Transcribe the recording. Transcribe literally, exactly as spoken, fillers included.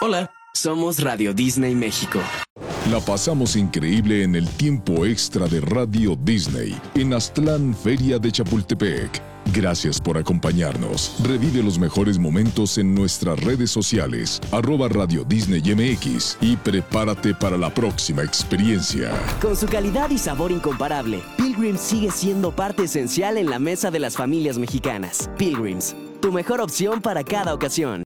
Hola, somos Radio Disney México. La pasamos increíble en el tiempo extra de Radio Disney en Aztlán, Feria de Chapultepec. Gracias por acompañarnos. Revive los mejores momentos en nuestras redes sociales, arroba Radio Disney M X, y prepárate para la próxima experiencia. Con su calidad y sabor incomparable, Pilgrims sigue siendo parte esencial en la mesa de las familias mexicanas. Pilgrims, tu mejor opción para cada ocasión.